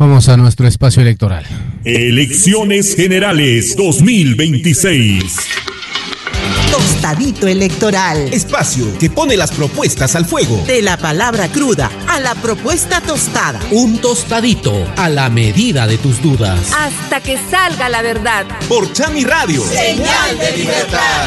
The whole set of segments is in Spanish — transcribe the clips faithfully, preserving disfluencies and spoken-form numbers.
Vamos a nuestro espacio electoral. Elecciones Generales dos mil veintiséis. Tostadito Electoral. Espacio que pone las propuestas al fuego. De la palabra cruda a la propuesta tostada. Un tostadito a la medida de tus dudas. Hasta que salga la verdad. Por Chami Radio. Señal de libertad.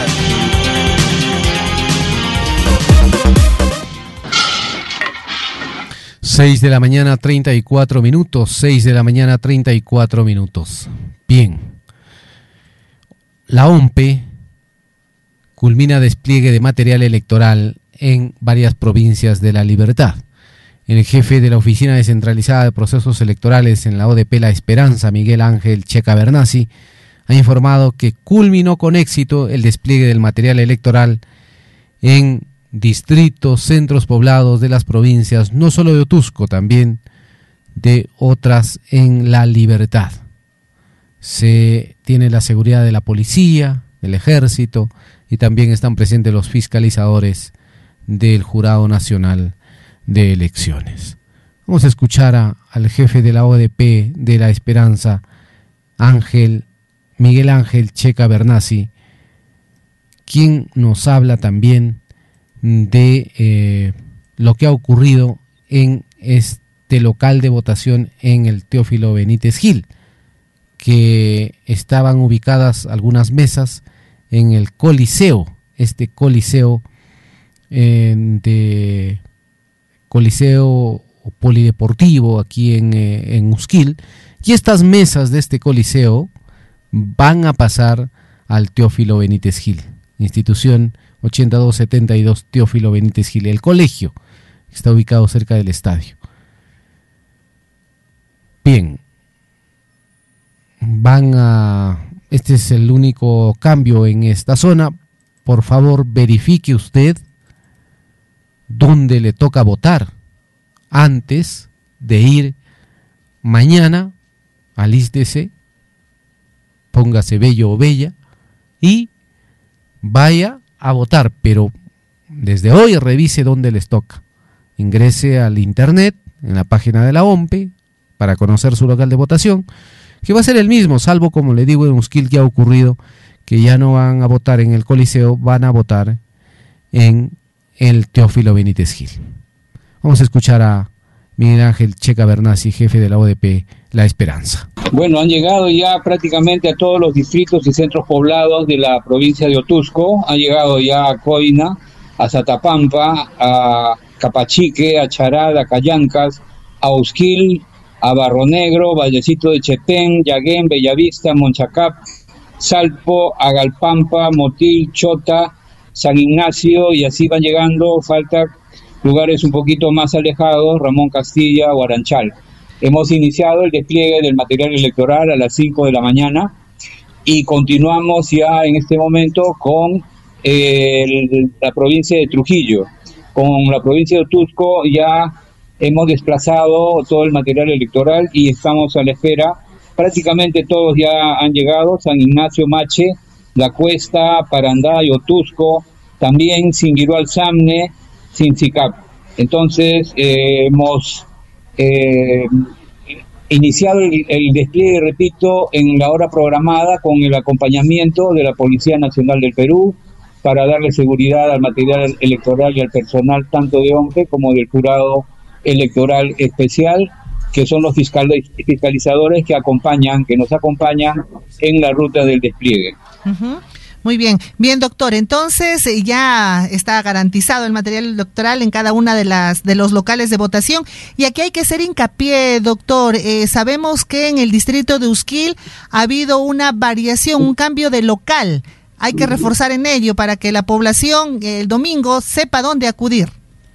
seis de la mañana, treinta y cuatro minutos. seis de la mañana, treinta y cuatro minutos. Bien. La O M P E culmina despliegue de material electoral en varias provincias de La Libertad. El jefe de la Oficina Descentralizada de Procesos Electorales en la O D P La Esperanza, Miguel Ángel Checa Bernasi, ha informado que culminó con éxito el despliegue del material electoral en distritos, centros poblados de las provincias, no solo de Otuzco, también de otras en La Libertad. Se tiene la seguridad de la policía, del ejército, y también están presentes los fiscalizadores del Jurado Nacional de Elecciones. Vamos a escuchar a, al jefe de la O D P de La Esperanza, Ángel, Miguel Ángel Checa Bernasi, quien nos habla también de eh, lo que ha ocurrido en este local de votación en el Teófilo Benítez Gil, que estaban ubicadas algunas mesas en el Coliseo, este Coliseo eh, de Coliseo Polideportivo aquí en, eh, en Usquil, y estas mesas de este Coliseo van a pasar al Teófilo Benítez Gil, institución ochenta y dos setenta y dos Teófilo Benítez Gil, el colegio que está ubicado cerca del estadio. Bien, van a... Este es el único cambio en esta zona. Por favor, verifique usted dónde le toca votar antes de ir mañana. Alístese, póngase bello o bella y vaya a votar, pero desde hoy revise dónde les toca. Ingrese al internet, en la página de la O M P E, para conocer su local de votación, que va a ser el mismo, salvo, como le digo, en Usquil que ha ocurrido, que ya no van a votar en el Coliseo, van a votar en el Teófilo Benítez Gil. Vamos a escuchar a Miguel Ángel Checa Bernasi, jefe de la O D P La Esperanza. Bueno, han llegado ya prácticamente a todos los distritos y centros poblados de la provincia de Otuzco. Han llegado ya a Coina, a Satapampa, a Capachique, a Charal, a Callancas, a Usquil, a Barro Negro, Vallecito de Chetén, Yaguén, Bellavista, Monchacap, Salpo, Agalpampa, Motil, Chota, San Ignacio, y así van llegando. Falta lugares un poquito más alejados, Ramón Castilla, Guaranchal. Hemos iniciado el despliegue del material electoral a las cinco de la mañana y continuamos ya en este momento con eh, el, la provincia de Trujillo. Con la provincia de Otuzco ya hemos desplazado todo el material electoral y estamos a la espera. Prácticamente todos ya han llegado: San Ignacio, Mache, La Cuesta, Parandá y Otuzco, también Singuirual, Samne, Sincicap. Entonces eh, hemos eh, iniciado el, el despliegue, repito, en la hora programada con el acompañamiento de la Policía Nacional del Perú para darle seguridad al material electoral y al personal tanto de O M P E como del Jurado Electoral Especial, que son los fiscalizadores que acompañan, que nos acompañan en la ruta del despliegue. Uh-huh. Muy bien, bien doctor, entonces ya está garantizado el material electoral en cada una de las de los locales de votación, y aquí hay que hacer hincapié, doctor, eh, sabemos que en el distrito de Usquil ha habido una variación, un cambio de local, hay que reforzar en ello para que la población eh, el domingo sepa dónde acudir.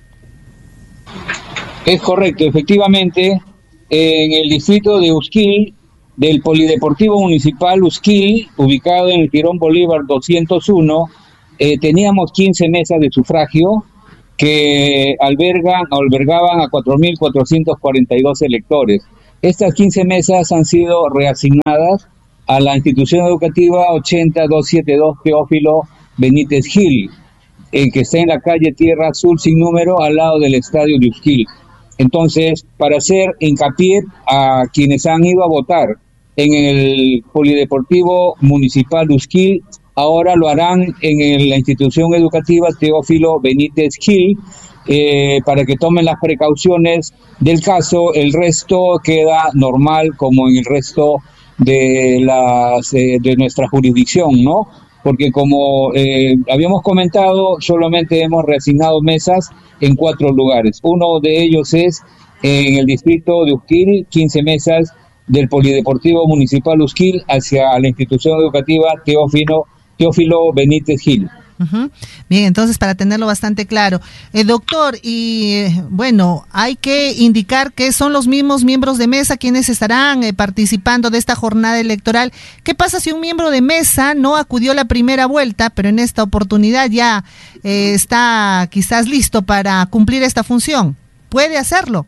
Es correcto, efectivamente, en el distrito de Usquil, del Polideportivo Municipal Usquil, ubicado en el Tirón Bolívar doscientos uno, eh, teníamos quince mesas de sufragio que albergan, albergaban a cuatro mil cuatrocientos cuarenta y dos electores. Estas quince mesas han sido reasignadas a la institución educativa ochenta doscientos setenta y dos Teófilo Benítez Gil, eh, que está en la calle Tierra Azul sin número, al lado del estadio de Usquil. Entonces, para hacer hincapié a quienes han ido a votar en el Polideportivo Municipal Usquil, ahora lo harán en la institución educativa Teófilo Benítez Gil, eh, para que tomen las precauciones del caso. El resto queda normal como en el resto de las eh, de nuestra jurisdicción, ¿no? Porque como eh, habíamos comentado, solamente hemos reasignado mesas en cuatro lugares. Uno de ellos es en el distrito de Usquil, quince mesas del Polideportivo Municipal Usquil hacia la institución educativa Teófilo, Teófilo Benítez Gil. Uh-huh. Bien, entonces para tenerlo bastante claro. Eh, doctor, y eh, bueno, hay que indicar que son los mismos miembros de mesa quienes estarán eh, participando de esta jornada electoral. ¿Qué pasa si un miembro de mesa no acudió a la primera vuelta, pero en esta oportunidad ya eh, está quizás listo para cumplir esta función? ¿Puede hacerlo?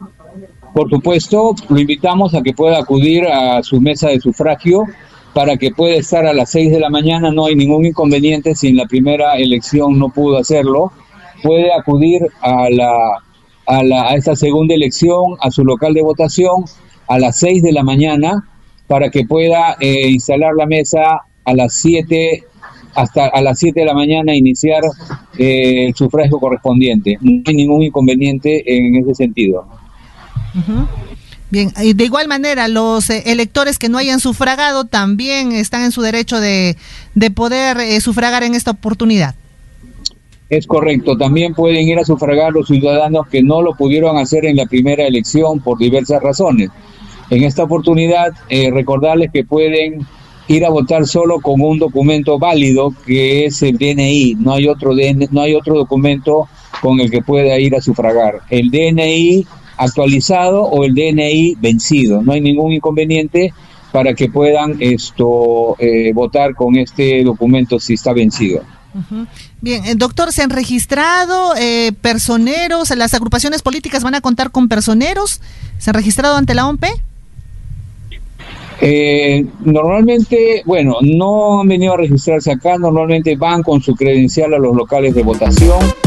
Por supuesto, lo invitamos a que pueda acudir a su mesa de sufragio para que pueda estar a las seis de la mañana. No hay ningún inconveniente si en la primera elección no pudo hacerlo. Puede acudir a la a, la, a esta segunda elección, a su local de votación, a las seis de la mañana, para que pueda eh, instalar la mesa a las siete, hasta a las siete de la mañana iniciar eh, el sufragio correspondiente. No hay ningún inconveniente en ese sentido. Uh-huh. Bien, y de igual manera, los eh, electores que no hayan sufragado también están en su derecho de, de poder eh, sufragar en esta oportunidad. Es correcto, también pueden ir a sufragar los ciudadanos que no lo pudieron hacer en la primera elección por diversas razones. En esta oportunidad, eh, recordarles que pueden ir a votar solo con un documento válido, que es el D N I. No hay otro D N I, no hay otro documento con el que pueda ir a sufragar. El D N I actualizado o el D N I vencido. No hay ningún inconveniente para que puedan esto eh, votar con este documento si está vencido. Uh-huh. Bien, eh, doctor, ¿se han registrado eh, personeros? ¿Las agrupaciones políticas van a contar con personeros? ¿Se han registrado ante la O M P? Eh, normalmente, bueno, no han venido a registrarse acá, normalmente van con su credencial a los locales de votación.